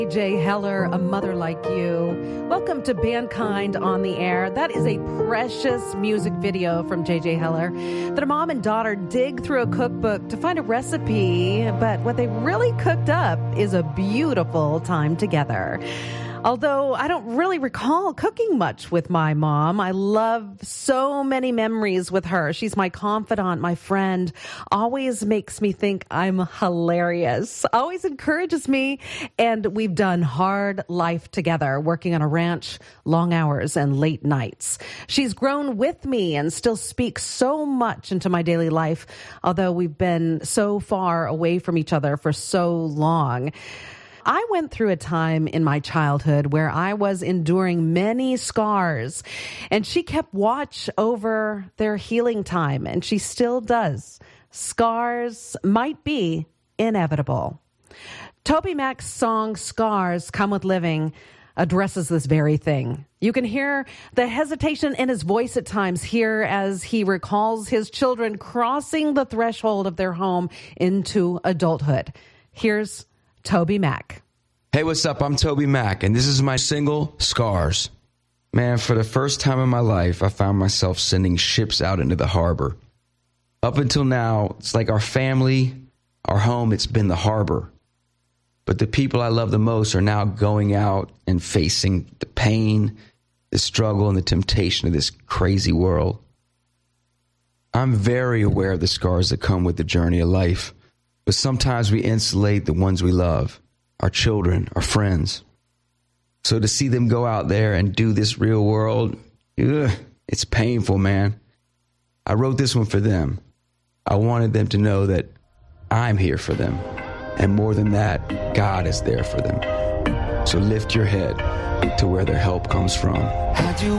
J. Heller, A Mother Like You. Welcome to Bandkind on the Air. That is a precious music video from J.J. Heller that a mom and daughter dig through a cookbook to find a recipe, but what they really cooked up is a beautiful time together. Although I don't really recall cooking much with my mom, I love so many memories with her. She's my confidant, my friend, always makes me think I'm hilarious, always encourages me, and we've done hard life together, working on a ranch, long hours, and late nights. She's grown with me and still speaks so much into my daily life, although we've been so far away from each other for so long. I went through a time in my childhood where I was enduring many scars, and she kept watch over their healing time, and she still does. Scars might be inevitable. TobyMac's song, Scars Come With Living, addresses this very thing. You can hear the hesitation in his voice at times here as he recalls his children crossing the threshold of their home into adulthood. Here's TobyMac. Hey, what's up? I'm TobyMac, and this is my single, Scars. Man, for the first time in my life, I found myself sending ships out into the harbor. Up until now, it's like our family, our home, it's been the harbor. But the people I love the most are now going out and facing the pain, the struggle, and the temptation of this crazy world. I'm very aware of the scars that come with the journey of life. But sometimes we insulate the ones we love, our children, our friends. So to see them go out there and do this real world, it's painful, man. I wrote this one for them. I wanted them to know that I'm here for them. And more than that, God is there for them. So lift your head to where their help comes from. Had you